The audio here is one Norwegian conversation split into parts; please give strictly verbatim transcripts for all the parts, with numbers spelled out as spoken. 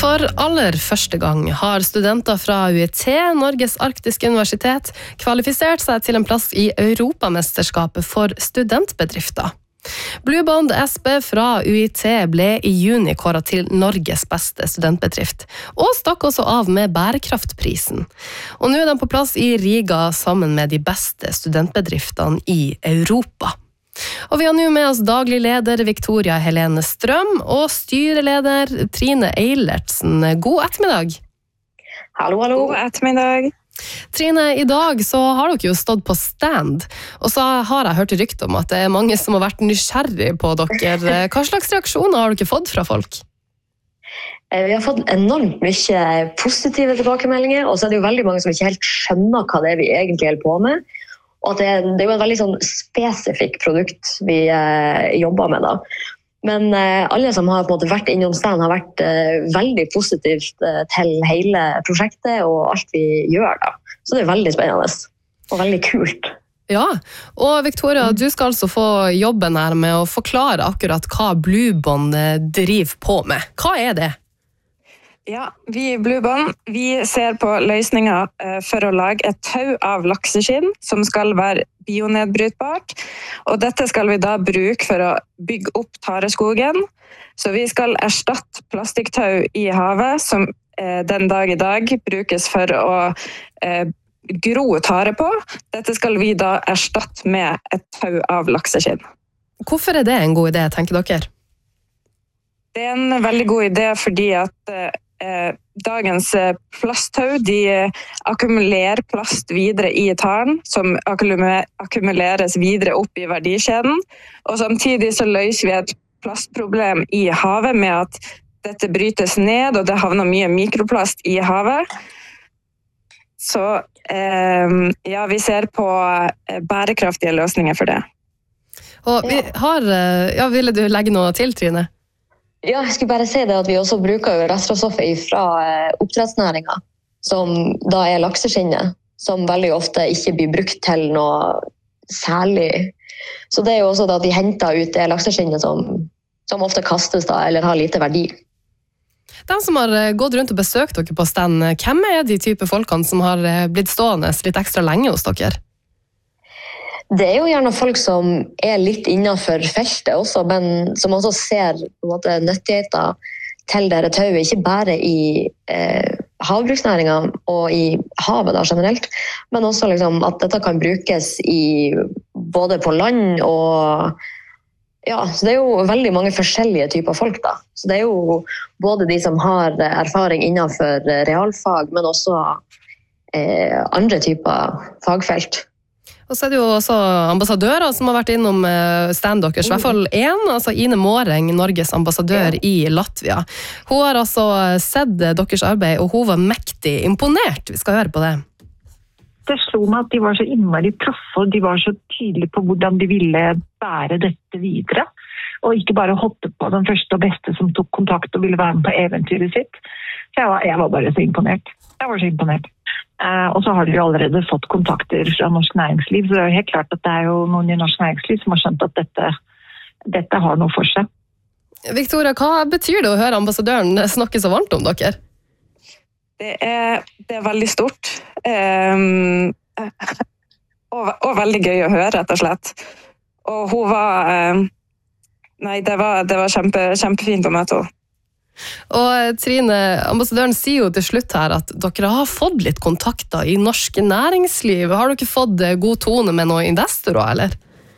For aller første gang har studenter fra U I T, Norges arktiske universitet, kvalifisert seg til en plass i Europamesterskapet for studentbedrifter. Bluebond S B fra U I T ble i juni kåret til Norges beste studentbedrift, og stakk også av med bærekraftprisen. Og nå er den på plass i Riga sammen med de beste studentbedriftene i Europa. Og vi har nå med oss daglig leder Victoria Helene Strøm og styreleder Trine Eilertsen. God ettermiddag. Hallo, hallo. God ettermiddag. Trine, i dag så har dere jo stått på stand, og så har jeg hørt rykte om at det er mange som har vært nysgjerrig på dere. Hva slags reaksjoner har dere fått fra folk? Vi har fått enormt mye positive tilbakemeldinger, og så er det jo veldig mange som ikke helt skjønner hva det er vi egentlig holder på med. Og det, det er jo et veldig sånn spesifikk produkt vi eh, jobber med da. Men eh, alle som har på en måte vært innom stand har vært eh, veldig positivt eh, til hele prosjektet og alt vi gjør da. Så det er veldig spennende og veldig kult. Ja, og Victoria, du skal altså få jobben her med å forklare akkurat hva Bluebond driver på med. Hva er det? Ja, vi i Bluebond, vi ser på løsninger for å lage et tau av lakseskinn som skal være bionedbrytbart, og dette skal vi da bruke for å bygge opp tareskogen. Så vi skal erstatte plastikktau i havet som eh, den dag i dag brukes for å eh, gro tare på. Dette skal vi da erstatte med et tau av lakseskinn. Hvorfor er det en god idé, tenker dere? Det er en veldig god idé fordi at eh, dagens plasttau, de akkumulerer plast videre i taren, som akkumuleres videre opp i verdikjeden, og samtidig så løser vi et plastproblem i havet med at dette brytes ned, og det havner mye mikroplast i havet. Så eh, ja, vi ser på bærekraftige løsninger for det. Og vi har, ja, ville du legge noe til, Trine? Ja, jeg skulle bare si det at vi også bruker restråstoffet fra oppdrettsnæringen, som da er lakseskinnet, som veldig ofte ikke blir brukt til noe særlig. Så det er jo også at de henter ut det lakseskinnet som, som ofte kastes da, eller har lite verdi. De som har gått rundt og besøkt dere på stand, hvem er de type folkene som har blitt stående litt ekstra lenge hos dere? Det er jo gjerne folk som er litt innenfor feltet også, men som også ser på en måte nyttigheter til dette tauet, ikke bare i eh, havbruksnæringen og i havet da, generelt, men også liksom, at dette kan brukes i, både på land og ja, så det er jo veldig mange forskjellige typer folk da. Så det er jo både de som har erfaring innenfor realfag, men også eh, andre typer fagfelt. Og så er det jo også ambassadører som har vært innom stand deres, i hvert fall en, altså Ine Måreng, Norges ambassadør i Latvia. Hun har altså sett deres arbeid, og hun var mektig imponert. Vi skal høre på det. Det slo meg at de var så innmari proffe, og de var så tydelige på hvordan de ville bære dette videre. Og ikke bare hoppe på den første og beste som tok kontakt og ville være med på eventyret sitt. Så jeg var, jeg var bare så imponert. Jeg var så imponert. Uh, og så har de jo allerede fått kontakter fra norsk næringsliv, så det er jo helt klart at det er jo noen i norsk næringsliv som har skjønt at dette, dette har noe for seg. Victoria, hva betyr det å høre ambassadøren snakke så varmt om dere? Det er, det er veldig stort, um, og, og veldig gøy å høre, rett og slett. Og hun var, um, nei, det var, det var kjempe, kjempefint å møte henne. Og Trine, ambassadøren sier jo til slutt her at dere har fått litt kontakter i norsk næringsliv. Har dere fått god tone med noen investorer, eller?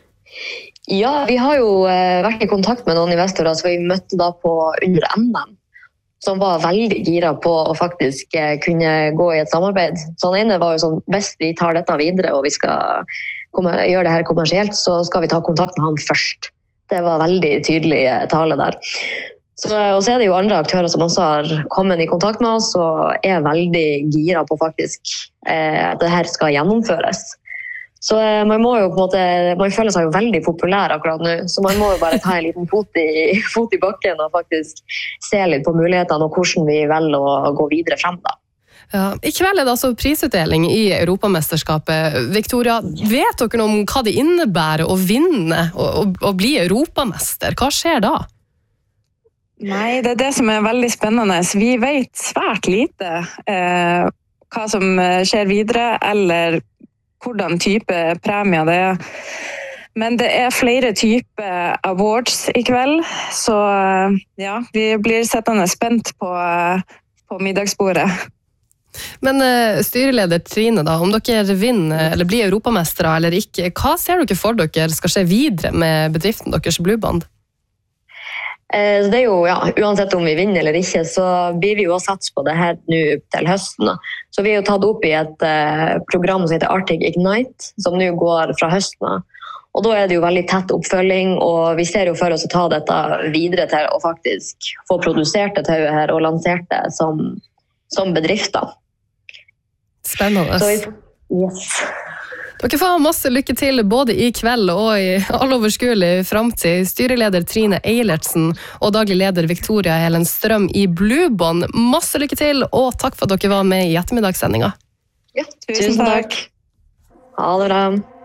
Ja, vi har jo vært i kontakt med noen investorer som vi møtte da på under N M, som var veldig gira på å faktisk kunne gå i et samarbeid. Så den ene var jo sånn, hvis vi tar dette videre og vi skal komme, gjøre det her kommersielt, så skal vi ta kontakt med han først. Det var veldig tydelig tale der. Så, og så er det jo andre aktører som også har kommet i kontakt med oss og er veldig gira på faktisk eh, at det her skal gjennomføres. Så eh, man må jo på en måte, man føler seg jo veldig populær akkurat nå, så man må jo bare ta en liten fot i, fot i bakken og faktisk se litt på mulighetene og hvordan vi velger å gå videre frem da. Ja, i kveld er det altså prisutdeling i Europamesterskapet. Victoria, vet dere noe om hva det innebærer å vinne og, og, og bli europamester? Hva skjer da? Nei, det er det som er veldig spennende. Vi vet svært lite eh, hva som skjer videre, eller hvordan type premier det er. Men det er flere typer awards I kveld, så ja, vi blir settende spent på, på middagsbordet. Men uh, styreleder Trine, da, om dere vinner eller blir europamestere eller ikke, hva ser dere for dere skal skje videre med bedriften deres Blue Bond? Eh, det er jo, ja, uansett om vi vinner eller ikke, så blir vi jo å satse på det her nå til høsten. Da. Så vi er jo tatt opp I et eh, program som heter Arctic Ignite, som nå går fra høsten. Og da er det jo veldig tett oppfølging, og vi ser jo for oss å ta dette videre til å faktisk få produsert det tauet her og lansert det som, som bedrifter. Spennende. Så, yes. Dere får masse lykke til både I kveld og I alloverskuelig fremtid. Styreleder Trine Eilertsen og daglig leder Victoria Helen Strøm I Blue Bond. Masse lykke til, og takk for at dere var med I ettermiddagssendinga. Ja, tusen takk. Ha det bra.